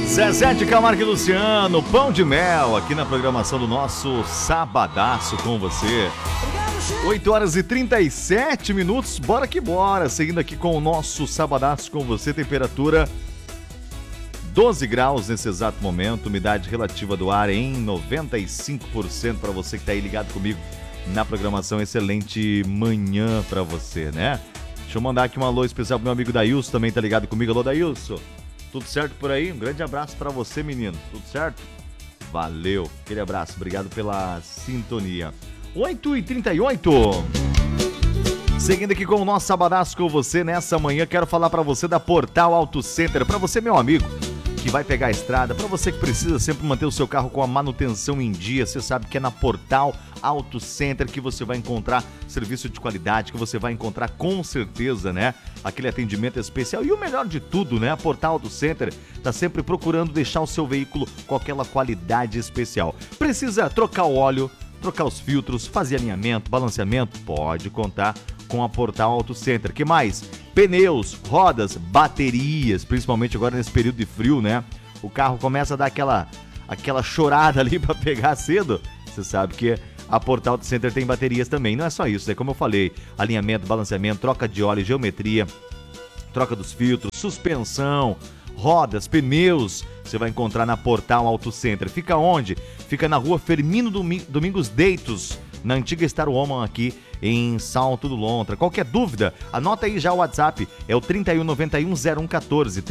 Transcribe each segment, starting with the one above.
Zezé de Camargo e Luciano, Pão de Mel, aqui na programação do nosso Sabadaço com você. 8 horas e 37 minutos, bora que bora. Seguindo aqui com o nosso Sabadaço com você, temperatura 12 graus nesse exato momento, umidade relativa do ar em 95% para você que está aí ligado comigo na programação. Excelente manhã para você, né? Deixa eu mandar aqui um alô especial pro meu amigo Dailson, também tá ligado comigo. Alô, Dailson. Tudo certo por aí? Um grande abraço pra você, menino. Tudo certo? Valeu. Aquele abraço. Obrigado pela sintonia. 8h38. Seguindo aqui com o nosso Sabadaço com você nessa manhã, quero falar pra você da Portal Auto Center. Pra você, meu amigo, que vai pegar a estrada, pra você que precisa sempre manter o seu carro com a manutenção em dia, você sabe que é na Portal Auto Center que você vai encontrar serviço de qualidade, que você vai encontrar com certeza, né? Aquele atendimento especial e o melhor de tudo, né? A Portal Auto Center tá sempre procurando deixar o seu veículo com aquela qualidade especial. Precisa trocar o óleo, trocar os filtros, fazer alinhamento, balanceamento? Pode contar com a Portal Auto Center. Que mais? Pneus, rodas, baterias, principalmente agora nesse período de frio, né? O carro começa a dar aquela chorada ali para pegar cedo. Você sabe que a Portal Auto Center tem baterias também. Não é só isso, é como eu falei, alinhamento, balanceamento, troca de óleo, geometria, troca dos filtros, suspensão, rodas, pneus, você vai encontrar na Portal Auto Center. Fica onde? Fica na rua Firmino Domingos Deitos, na antiga Star Woman aqui em Salto do Lontra. Qualquer dúvida, anota aí já o WhatsApp, é o 3191-0114,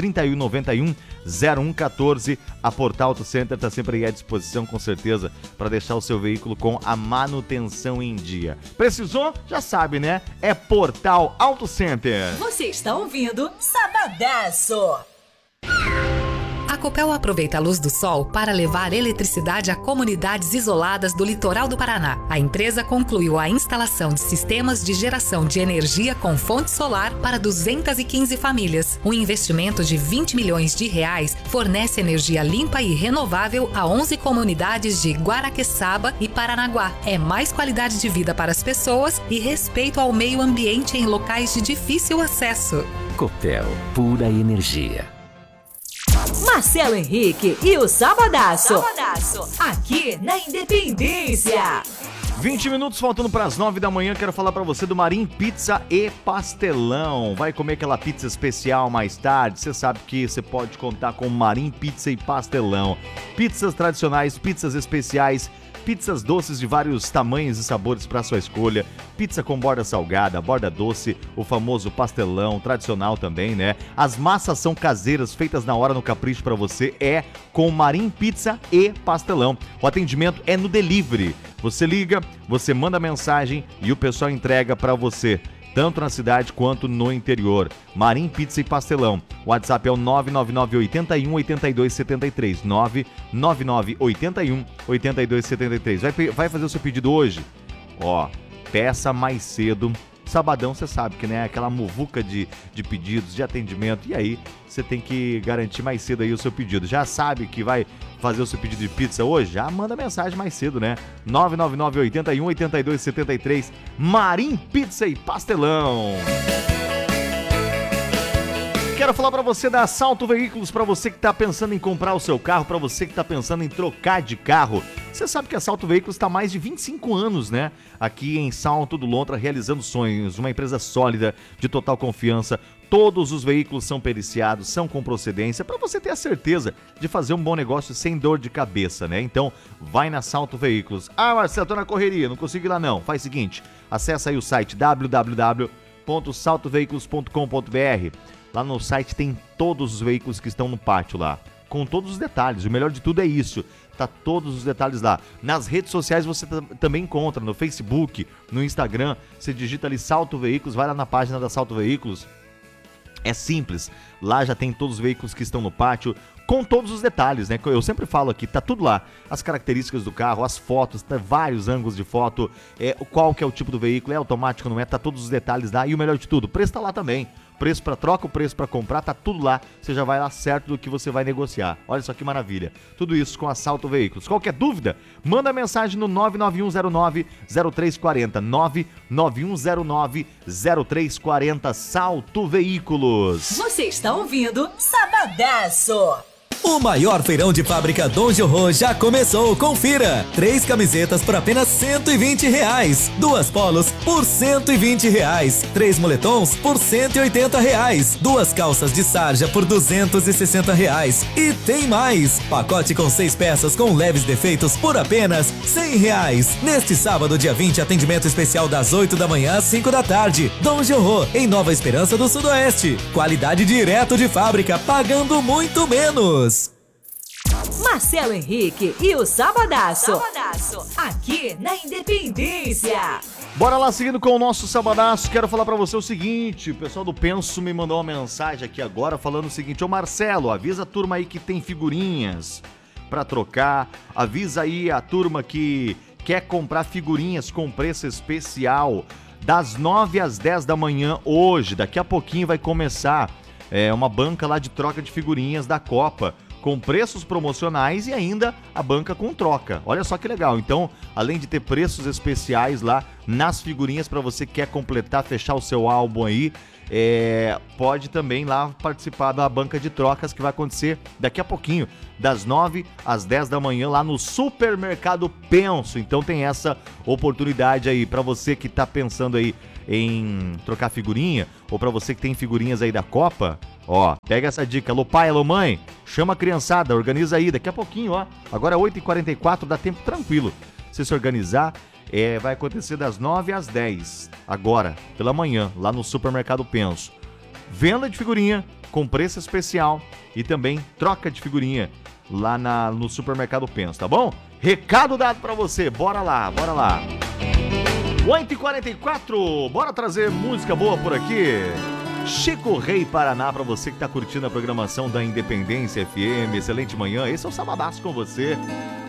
3191-0114. A Portal Auto Center está sempre aí à disposição, com certeza, para deixar o seu veículo com a manutenção em dia. Precisou? Já sabe, né? É Portal Auto Center. Você está ouvindo Sabadaço. A Copel aproveita a luz do sol para levar eletricidade a comunidades isoladas do litoral do Paraná. A empresa concluiu a instalação de sistemas de geração de energia com fonte solar para 215 famílias. Um investimento de R$20 milhões fornece energia limpa e renovável a 11 comunidades de Guaraqueçaba e Paranaguá. É mais qualidade de vida para as pessoas e respeito ao meio ambiente em locais de difícil acesso. Copel, pura energia. Marcelo Henrique e o Sabadaço. Aqui na Independência. 20 minutos faltando para as 9 da manhã, quero falar para você do Marim Pizza e Pastelão. Vai comer aquela pizza especial mais tarde? Você sabe que você pode contar com Marim Pizza e Pastelão. Pizzas tradicionais, pizzas especiais, pizzas doces de vários tamanhos e sabores para sua escolha. Pizza com borda salgada, borda doce, o famoso pastelão, tradicional também, né? As massas são caseiras, feitas na hora no capricho para você. É com Marim Pizza e Pastelão. O atendimento é no delivery. Você liga, você manda mensagem e o pessoal entrega para você, tanto na cidade quanto no interior. Marim Pizza e Pastelão. O WhatsApp é o 99981-8273. 99981-8273. Vai fazer o seu pedido hoje? Ó, peça mais cedo. Sabadão, você sabe que, né, aquela muvuca de pedidos, de atendimento. E aí, você tem que garantir mais cedo aí o seu pedido. Já sabe que vai fazer o seu pedido de pizza hoje? Já manda mensagem mais cedo, né? 99981-8273. Marim Pizza e Pastelão. Quero falar para você da Salto Veículos, para você que está pensando em comprar o seu carro, para você que está pensando em trocar de carro. Você sabe que a Salto Veículos está há mais de 25 anos, né? Aqui em Salto do Lontra, realizando sonhos, uma empresa sólida, de total confiança. Todos os veículos são periciados, são com procedência, para você ter a certeza de fazer um bom negócio sem dor de cabeça, né? Então, vai na Salto Veículos. Ah, Marcelo, tô na correria, não consigo ir lá não. Faz o seguinte, acessa aí o site www.saltoveículos.com.br. Lá no site tem todos os veículos que estão no pátio lá, com todos os detalhes. O melhor de tudo é isso, tá todos os detalhes lá. Nas redes sociais você também encontra, no Facebook, no Instagram, você digita ali Salto Veículos, vai lá na página da Salto Veículos. É simples, lá já tem todos os veículos que estão no pátio, com todos os detalhes, né? Eu sempre falo aqui, tá tudo lá. As características do carro, as fotos, tá vários ângulos de foto, qual que é o tipo do veículo, é automático, não é? Tá todos os detalhes lá e o melhor de tudo, o preço tá lá também. Preço para troca, o preço para comprar, tá tudo lá. Você já vai lá certo do que você vai negociar. Olha só que maravilha. Tudo isso com a Salto Veículos. Qualquer dúvida, manda mensagem no 99109-0340. 99109-0340. Salto Veículos. Você está ouvindo Sabadaço. O maior feirão de fábrica Dom Jorro já começou, confira! 3 camisetas por apenas R$120, 2 polos por R$120, 3 moletons por R$180, 2 calças de sarja por R$260 e tem mais! Pacote com 6 peças com leves defeitos por apenas R$100. Neste sábado, dia 20, atendimento especial das 8 da manhã às 5 da tarde. Dom Jorro, em Nova Esperança do Sudoeste. Qualidade direto de fábrica, pagando muito menos. Marcelo Henrique e o Sabadaço. Aqui na Independência. Bora lá, seguindo com o nosso Sabadaço, quero falar pra você o seguinte, o pessoal do Penso me mandou uma mensagem aqui agora falando o seguinte: ô Marcelo, avisa a turma aí que tem figurinhas pra trocar, avisa aí a turma que quer comprar figurinhas com preço especial, das 9 às 10 da manhã hoje, daqui a pouquinho vai começar uma banca lá de troca de figurinhas da Copa, com preços promocionais e ainda a banca com troca. Olha só que legal. Então, além de ter preços especiais lá nas figurinhas para você que quer completar, fechar o seu álbum aí, pode também lá participar da banca de trocas que vai acontecer daqui a pouquinho, das 9 às 10 da manhã lá no Supermercado Penso. Então tem essa oportunidade aí para você que tá pensando aí em trocar figurinha, ou para você que tem figurinhas aí da Copa. Ó, pega essa dica. Alô pai, alô mãe, chama a criançada, organiza aí, daqui a pouquinho, ó. Agora é 8h44, dá tempo tranquilo. Se organizar, vai acontecer das 9 às 10, agora, pela manhã, lá no Supermercado Penso. Venda de figurinha com preço especial e também troca de figurinha lá no Supermercado Penso, tá bom? Recado dado pra você, bora lá, bora lá. 8h44, bora trazer música boa por aqui. Chico Rei Paraná pra você que tá curtindo a programação da Independência FM. Excelente manhã, esse é o Sabadaço com você.